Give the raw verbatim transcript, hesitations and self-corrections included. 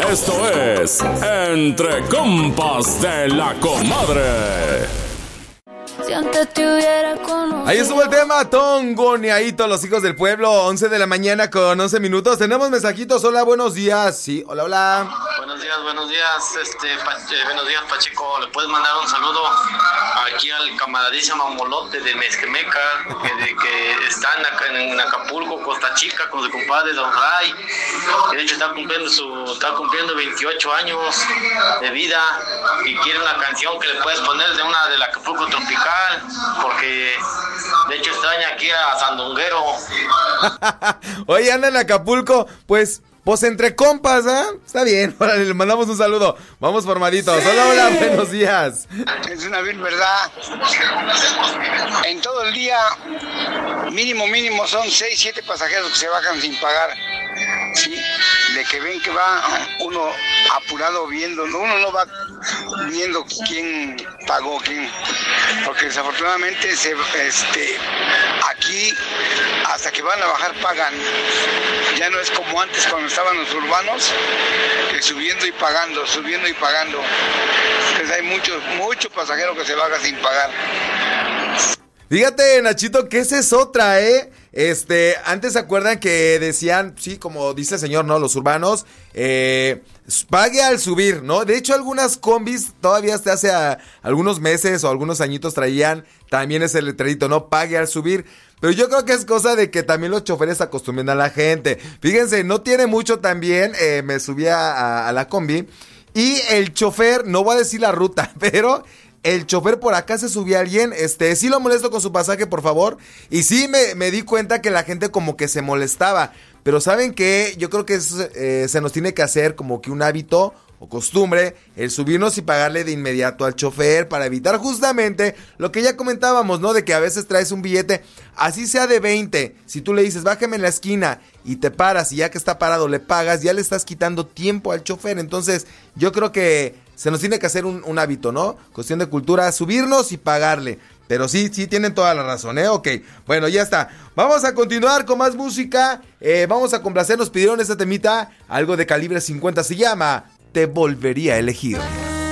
Esto es Entre Compas de la Comadre. Si antes te hubiera conocido. Ahí estuvo el tema, Tongoneadito, los hijos del pueblo, once de la mañana con once minutos. Tenemos mensajitos, hola, buenos días. Sí, hola, hola. Buenos días, buenos días, este, pa, eh, buenos días, Pacheco. ¿Le puedes mandar un saludo aquí al camaradísimo Molote de Mezquemeca, que, de, que está en, Aca- en Acapulco, Costa Chica, con su compadre Don Ray? Que de hecho está cumpliendo su, está cumpliendo veintiocho años de vida y quiere una canción que le puedes poner de una del Acapulco Tropical, porque de hecho extraña aquí a Sandunguero. Oye, anda en Acapulco, pues... Pues entre compas, ¿ah? ¿eh? Está bien, órale, le mandamos un saludo. Vamos formaditos. Hola, hola, buenos días. Es una vil verdad. En todo el día, mínimo, mínimo, son seis, siete pasajeros que se bajan sin pagar. Sí, de que ven que va uno apurado viendo, uno no va viendo quién pagó, quién, porque desafortunadamente se, este, aquí hasta que van a bajar pagan. Ya no es como antes cuando estaban los urbanos, que subiendo y pagando, subiendo y pagando. Entonces hay muchos, muchos pasajeros que se bajan sin pagar. Fíjate, Nachito, que esa es otra, ¿eh? Este, antes se acuerdan que decían, sí, como dice el señor, ¿no? Los urbanos, eh, pague al subir, ¿no? De hecho, algunas combis todavía hasta hace a, algunos meses o algunos añitos traían también ese letrerito, ¿no? Pague al subir. Pero yo creo que es cosa de que también los choferes acostumbren a la gente. Fíjense, no tiene mucho también, eh, me subí a, a la combi y el chofer, no voy a decir la ruta, pero... El chofer por acá se subía a alguien, este, sí lo molesto con su pasaje, por favor. Y sí me, me di cuenta que la gente como que se molestaba. Pero ¿saben qué? Yo creo que es, eh, se nos tiene que hacer como que un hábito o costumbre el subirnos y pagarle de inmediato al chofer para evitar justamente lo que ya comentábamos, ¿no? De que a veces traes un billete, así sea de veinte. Si tú le dices, bájame en la esquina y te paras y ya que está parado le pagas, ya le estás quitando tiempo al chofer. Entonces yo creo que... se nos tiene que hacer un, un hábito, ¿no? Cuestión de cultura, subirnos y pagarle. Pero sí, sí tienen toda la razón, ¿eh? Ok, bueno, ya está. Vamos a continuar con más música. Eh, vamos a complacer, nos pidieron esta temita, algo de calibre cincuenta, se llama Te Volvería a Elegir.